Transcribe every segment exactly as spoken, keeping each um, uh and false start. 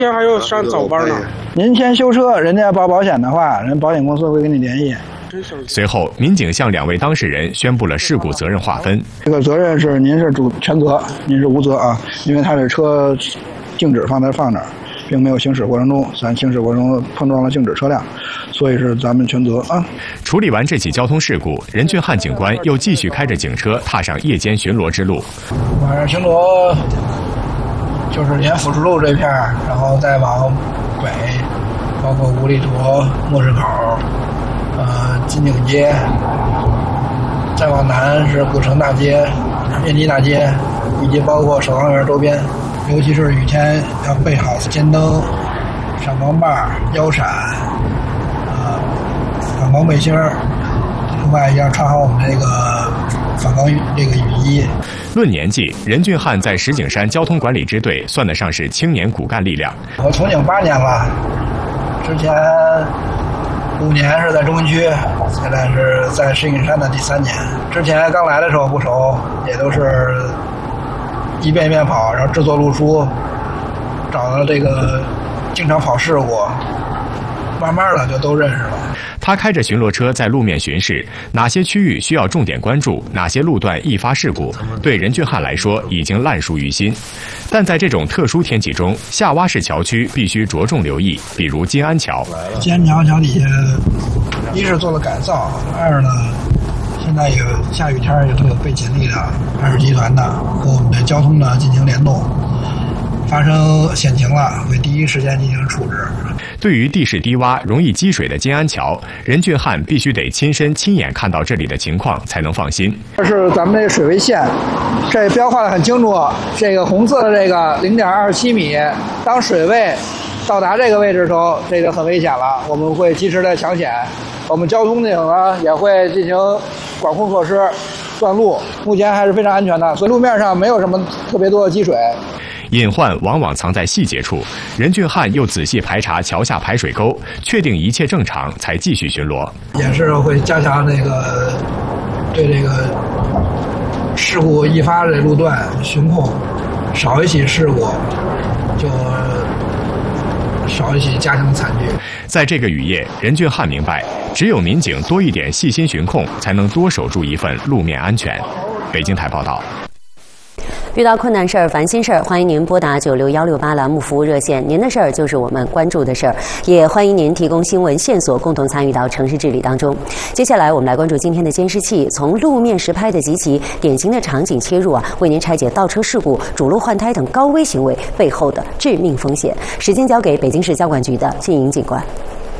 今天还有上早班呢。 您先修车，人家保保险的话，人保险公司会跟你联系。 随后，民警向两位当事人宣布了事故责任划分。 这个责任是您是主全责，您是无责啊，因为他的车静止放在放那儿，并没有行驶过程中，咱行驶过程中碰撞了静止车辆，所以是咱们全责啊。 处理完这起交通事故，任俊汉警官又继续开着警车踏上夜间巡逻之路。 晚上巡逻就是沿抚顺路这片，然后再往北，包括五里坨、莫市口。呃，金井街，再往南是古城大街、面积大街，以及包括首钢园周边。尤其是雨天要备好尖灯、闪光棒、腰闪、呃反光背心儿，另外要穿好我们这个反光这个雨衣。 论年纪，任俊汉在石景山交通管理支队算得上是青年骨干力量。 我从警八年了，之前五年是在中关区，现在是在石景山的第三年。之前刚来的时候不熟，也都是一遍一遍跑，然后制作路书，找到这个经常跑事故，慢慢的就都认识了。 他开着巡逻车在路面巡视，哪些区域需要重点关注，哪些路段易发事故，对任俊汉来说已经烂熟于心。但在这种特殊天气中，下洼式桥区必须着重留意，比如金安桥。 金安桥桥底下，一是做了改造，二呢，现在有下雨天也都有备检力的二十集团的和我们的交通呢进行联动，发生险情了会第一时间进行处置。 对于地势低洼、容易积水的金安桥，任俊汉必须得亲身亲眼看到这里的情况，才能放心。 这是咱们这水位线，这标画的很清楚。这个红色的这个零点二七米，当水位到达这个位置的时候，这就很危险了。我们会及时的抢险，我们交通警呢也会进行管控措施，断路。目前还是非常安全的，所以路面上没有什么特别多的积水。 隐患往往藏在细节处，任俊汉又仔细排查桥下排水沟，确定一切正常，才继续巡逻。 也是会加强这个对这个事故易发的路段巡控，少一起事故就少一起家庭惨剧。 在这个雨夜，任俊汉明白，只有民警多一点细心巡控，才能多守住一份路面安全。北京台报道。 遇到困难事儿、烦心事儿，欢迎您拨打九六幺六八栏目服务热线。您的事儿就是我们关注的事儿，也欢迎您提供新闻线索，共同参与到城市治理当中。接下来，我们来关注今天的监视器，从路面实拍的极其典型的场景切入啊，为您拆解倒车事故、主路换胎等高危行为背后的致命风险。时间交给北京市交管局的信颖警官。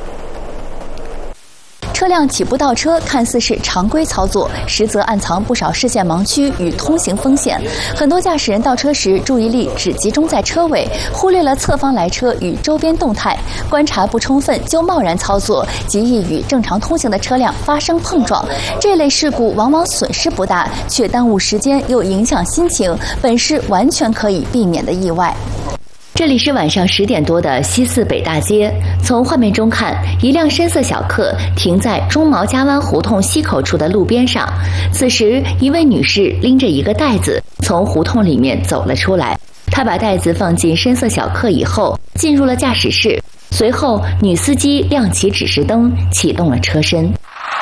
车辆起步倒车看似是常规操作，实则暗藏不少视线盲区与通行风险。很多驾驶人倒车时注意力只集中在车尾，忽略了侧方来车与周边动态，观察不充分就贸然操作，极易与正常通行的车辆发生碰撞。这类事故往往损失不大，却耽误时间又影响心情，本是完全可以避免的意外。 这里是晚上十点多的西四北大街。从画面中看，一辆深色小客停在中毛家湾胡同西口处的路边上。此时，一位女士拎着一个袋子从胡同里面走了出来。她把袋子放进深色小客以后，进入了驾驶室。随后，女司机亮起指示灯，启动了车身。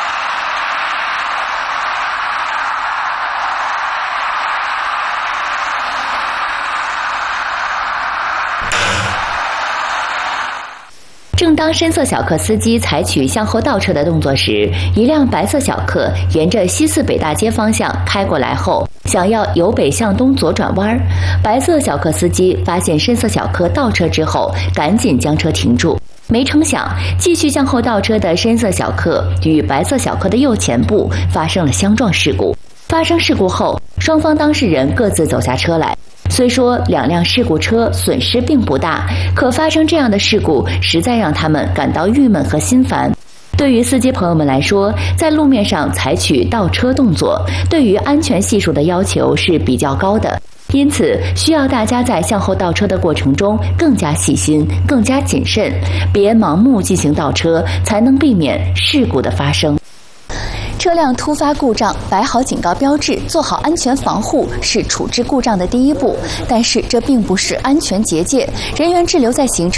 正当深色小客司机采取向后倒车的动作时，一辆白色小客沿着西四北大街方向开过来后，想要由北向东左转弯。白色小客司机发现深色小客倒车之后，赶紧将车停住。没成想，继续向后倒车的深色小客与白色小客的右前部发生了相撞事故。发生事故后，双方当事人各自走下车来。虽说两辆事故车损失并不大，可发生这样的事故实在让他们感到郁闷和心烦。对于司机朋友们来说，在路面上采取倒车动作，对于安全系数的要求是比较高的，因此需要大家在向后倒车的过程中更加细心、更加谨慎，别盲目进行倒车，才能避免事故的发生。 车辆突发故障，摆好警告标志，做好安全防护是处置故障的第一步。但是这并不是安全结界，人员滞留在行车